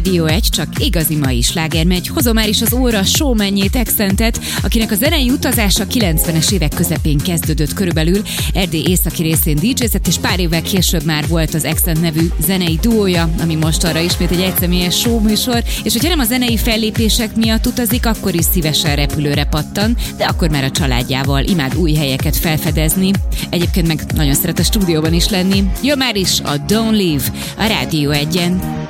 Rádió 1, csak igazi mai sláger megy. Hozom már is az óra showmanjét, Exentet, akinek a zenei utazása 90-es évek közepén kezdődött körülbelül. Erdély északi részén DJ-zett, és pár évvel később már volt az Exent nevű zenei duója, ami most arra ismét egy egyszemélyes showműsor, és hogyha nem a zenei fellépések miatt utazik, akkor is szívesen repülőre pattan, de akkor már a családjával imád új helyeket felfedezni. Egyébként meg nagyon szeret a stúdióban is lenni. Jön már is a Don't Leave a Rádió 1-en.